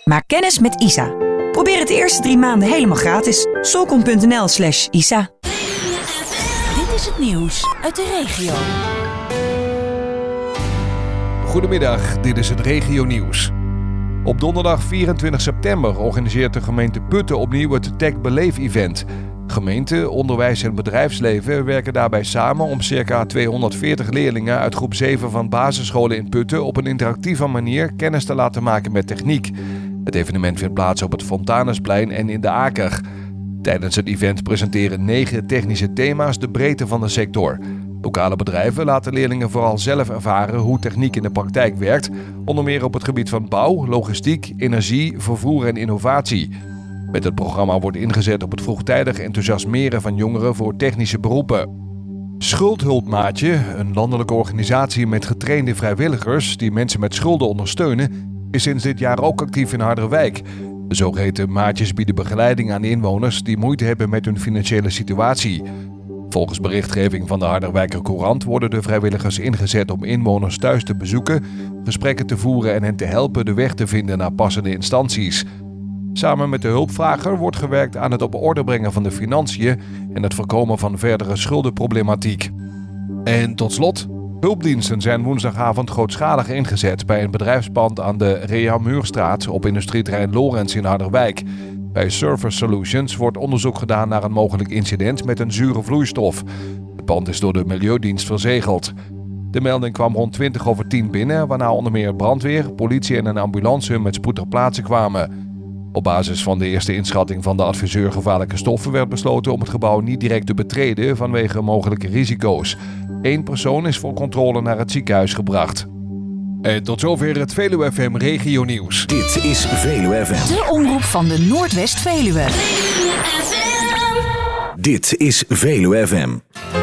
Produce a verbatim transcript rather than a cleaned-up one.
Maak kennis met I S A. Probeer het de eerste drie maanden helemaal gratis. Solcom.nl slash ISA. Dit is het nieuws uit de regio. Goedemiddag, dit is het regionieuws. Op donderdag vierentwintig september organiseert de gemeente Putten opnieuw het Tech Beleef event. Gemeente, onderwijs en bedrijfsleven werken daarbij samen om circa tweehonderdveertig leerlingen uit groep zeven van basisscholen in Putten op een interactieve manier kennis te laten maken met techniek. Het evenement vindt plaats op het Fontanusplein en in de Aker. Tijdens het event presenteren negen technische thema's de breedte van de sector. Lokale bedrijven laten leerlingen vooral zelf ervaren hoe techniek in de praktijk werkt, onder meer op het gebied van bouw, logistiek, energie, vervoer en innovatie. Met het programma wordt ingezet op het vroegtijdig enthousiasmeren van jongeren voor technische beroepen. Schuldhulpmaatje, een landelijke organisatie met getrainde vrijwilligers die mensen met schulden ondersteunen, is sinds dit jaar ook actief in Harderwijk. De zogeheten maatjes bieden begeleiding aan inwoners die moeite hebben met hun financiële situatie. Volgens berichtgeving van de Harderwijker Courant worden de vrijwilligers ingezet om inwoners thuis te bezoeken, gesprekken te voeren en hen te helpen de weg te vinden naar passende instanties. Samen met de hulpvrager wordt gewerkt aan het op orde brengen van de financiën en het voorkomen van verdere schuldenproblematiek. En tot slot, hulpdiensten zijn woensdagavond grootschalig ingezet bij een bedrijfspand aan de Reamuurstraat op industrieterrein Lorentz in Harderwijk. Bij Surface Solutions wordt onderzoek gedaan naar een mogelijk incident met een zure vloeistof. Het pand is door de Milieudienst verzegeld. De melding kwam rond twintig over tien binnen, waarna onder meer brandweer, politie en een ambulance met spoed ter plaatse kwamen. Op basis van de eerste inschatting van de adviseur gevaarlijke stoffen werd besloten om het gebouw niet direct te betreden vanwege mogelijke risico's. Eén persoon is voor controle naar het ziekenhuis gebracht. En tot zover het Veluwe F M Regio Nieuws. Dit is Veluwe F M. De omroep van de Noordwest Veluwe. Dit is Veluwe F M.